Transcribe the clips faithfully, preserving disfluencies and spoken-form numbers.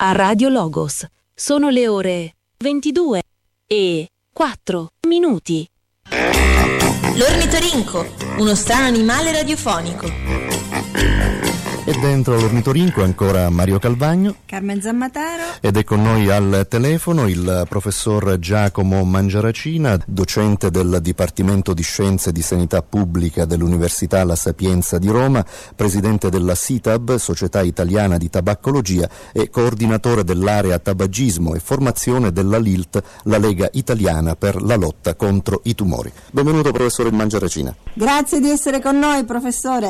a Radio Logos. Sono le ore ventidue e quattro minuti. L'ornitorinco, uno strano animale radiofonico. E dentro l'ornitorinco ancora Mario Calvagno, Carmen Zammataro, ed è con noi al telefono il professor Giacomo Mangiaracina, docente del Dipartimento di Scienze di Sanità Pubblica dell'Università La Sapienza di Roma, presidente della S I T A B, Società Italiana di Tabaccologia, e coordinatore dell'area tabagismo e formazione della L I L T, la Lega Italiana per la lotta contro i tumori. Benvenuto professore Mangiaracina. Grazie di essere con noi, professore.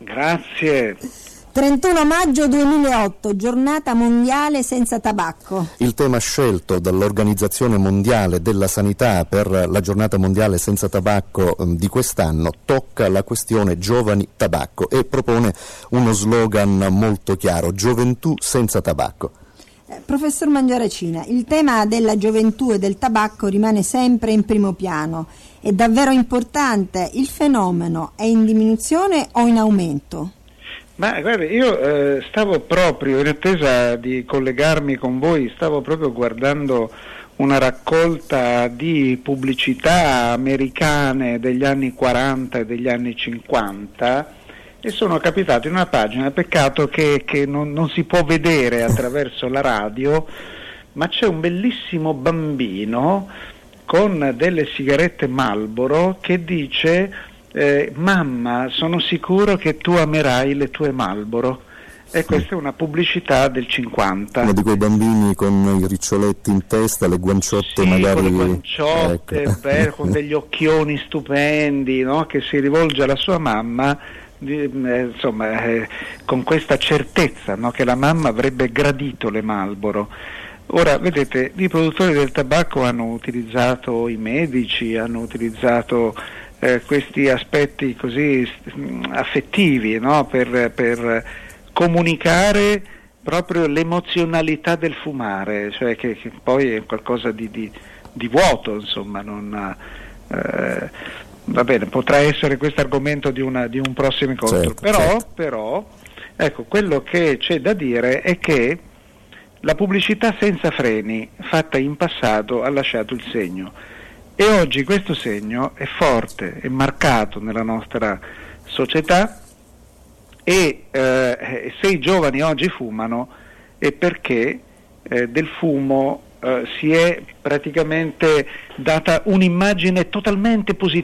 Grazie. trentuno maggio duemilaotto, giornata mondiale senza tabacco. Il tema scelto dall'Organizzazione Mondiale della Sanità per la giornata mondiale senza tabacco eh, di quest'anno tocca la questione giovani tabacco e propone uno slogan molto chiaro: gioventù senza tabacco. Eh, professor Mangiaracina, il tema della gioventù e del tabacco rimane sempre in primo piano. È davvero importante? Il fenomeno è in diminuzione o in aumento? Ma guarda, io eh, stavo proprio, in attesa di collegarmi con voi, stavo proprio guardando una raccolta di pubblicità americane degli anni quaranta e degli anni cinquanta e sono capitato in una pagina, peccato che, che non, non si può vedere attraverso la radio, ma c'è un bellissimo bambino con delle sigarette Marlboro che dice: Eh, mamma, sono sicuro che tu amerai le tue Marlboro. E questa è una pubblicità del cinquanta. Uno di quei bambini con i riccioletti in testa, le guanciotte sì, magari. Con le guanciotte, ecco. beh, con degli occhioni stupendi, no? Che si rivolge alla sua mamma, di, eh, insomma, eh, con questa certezza, no? Che la mamma avrebbe gradito le Marlboro. Ora, vedete, i produttori del tabacco hanno utilizzato i medici, hanno utilizzato Eh, questi aspetti così mh, affettivi, no? per, per comunicare proprio l'emozionalità del fumare, cioè che, che poi è qualcosa di, di, di vuoto, insomma, non, eh, va bene, potrà essere questo argomento di, una, di un prossimo incontro, certo, però, certo. però ecco, quello che c'è da dire è che la pubblicità senza freni fatta in passato ha lasciato il segno. E oggi questo segno è forte, è marcato nella nostra società e eh, se i giovani oggi fumano è perché eh, del fumo eh, si è praticamente data un'immagine totalmente positiva.